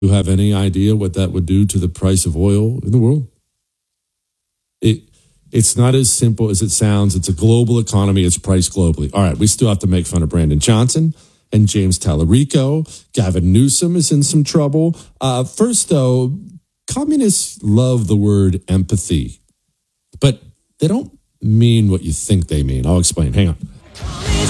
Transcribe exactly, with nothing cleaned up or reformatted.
You have any idea what that would do to the price of oil in the world? It It's not as simple as it sounds. It's a global economy. It's priced globally. All right, we still have to make fun of Brandon Johnson and James Tallarico. Gavin Newsom is in some trouble. Uh, first, though, communists love the word empathy, but they don't mean what you think they mean. I'll explain. Hang on.